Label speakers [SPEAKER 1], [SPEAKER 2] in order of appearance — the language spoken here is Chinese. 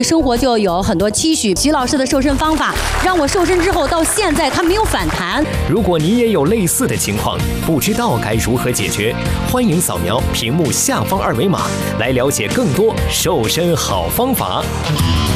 [SPEAKER 1] 生活就有很多期许。徐老师的瘦身方法让我瘦身之后到现在它没有反弹。
[SPEAKER 2] 如果你也有类似的情况，不知道该如何解决，欢迎扫描屏幕下方2维码来了解更多瘦身好方法。